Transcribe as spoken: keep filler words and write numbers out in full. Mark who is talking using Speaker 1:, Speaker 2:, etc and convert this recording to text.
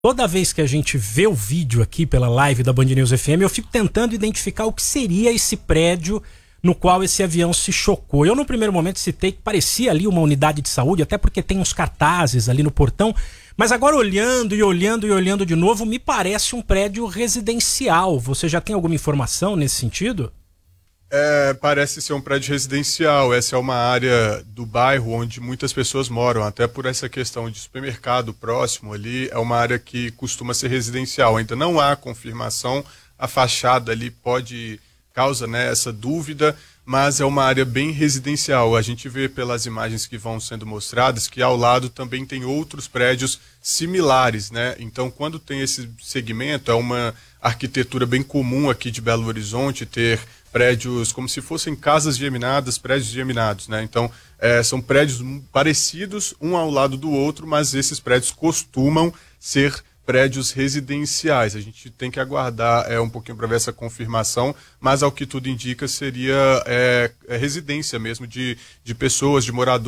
Speaker 1: Toda vez que a gente vê o vídeo aqui pela live da Band News F M, eu fico tentando identificar o que seria esse prédio no qual esse avião se chocou. Eu no primeiro momento citei que parecia ali uma unidade de saúde, até porque tem uns cartazes ali no portão, mas agora olhando e olhando e olhando de novo, me parece um prédio residencial. Você já tem alguma informação nesse sentido?
Speaker 2: É, parece ser um prédio residencial. Essa é uma área do bairro onde muitas pessoas moram, até por essa questão de supermercado próximo ali, é uma área que costuma ser residencial. Ainda não há confirmação, a fachada ali pode, causa, né, essa dúvida, mas é uma área bem residencial. A gente vê pelas imagens que vão sendo mostradas que ao lado também tem outros prédios similares, né? Então, quando tem esse segmento, é uma arquitetura bem comum aqui de Belo Horizonte ter prédios como se fossem casas geminadas, prédios geminados, né? Então, é, são prédios parecidos, um ao lado do outro, mas esses prédios costumam ser prédios residenciais. A gente tem que aguardar é, um pouquinho para ver essa confirmação, mas ao que tudo indica seria é, é residência mesmo de, de pessoas, de moradores.